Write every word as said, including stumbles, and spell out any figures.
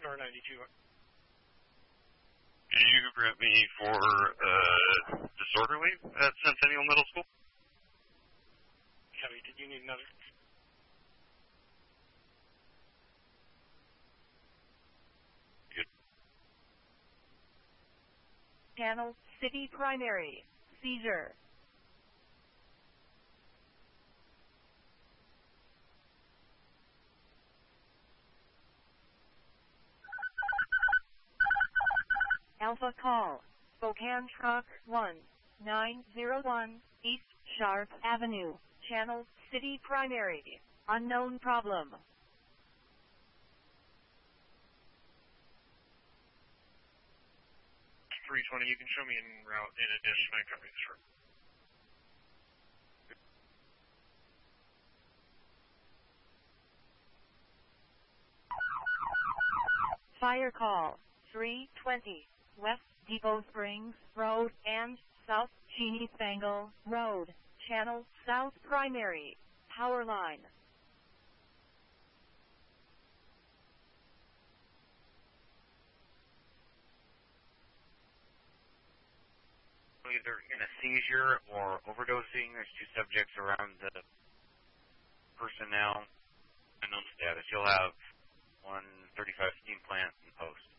R ninety-two. Can you grant me for uh, disorderly at Centennial Middle School? Copy. Did you need another? Good. Channel City Primary. Seizure. Alpha call. Spokane Truck one nine zero one East Sharp Avenue. Channel City Primary. Unknown problem. three twenty, you can show me en route in addition. I copy this route. Fire call. three twenty. West Depot Springs Road and South Cheney Spangle Road. Channel South Primary. Power line. Either in a seizure or overdosing. There's two subjects around the person now. Unknown status. You'll have one thirty-five steam plant in post.